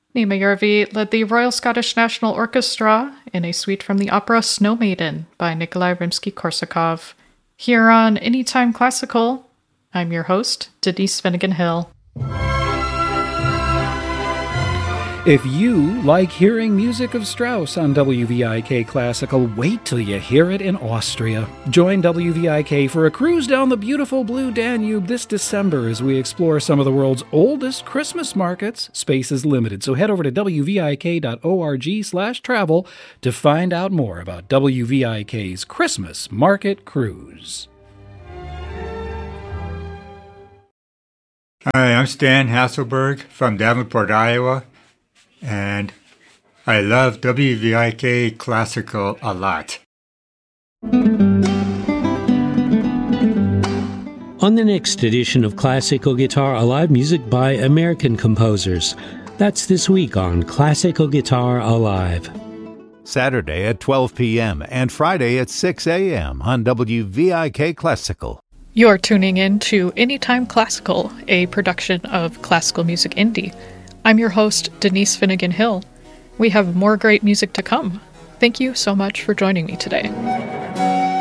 Nima Järvi led the Royal Scottish National Orchestra in a suite from the opera Snow Maiden by Nikolai Rimsky-Korsakov. Here on Anytime Classical, I'm your host, Denise Finnegan-Hill. If you like hearing music of Strauss on WVIK Classical, wait till you hear it in Austria. Join WVIK for a cruise down the beautiful blue Danube this December as we explore some of the world's oldest Christmas markets. Space is limited, so head over to wvik.org/travel to find out more about WVIK's Christmas Market Cruise. Hi, I'm Stan Hasselberg from Davenport, Iowa. And I love WVIK Classical a lot. On the next edition of Classical Guitar Alive, music by American composers. That's this week on Classical Guitar Alive. Saturday at 12 p.m. and Friday at 6 a.m. on WVIK Classical. You're tuning in to Anytime Classical, a production of Classical Music Indie. I'm your host, Denise Finnegan-Hill. We have more great music to come. Thank you so much for joining me today.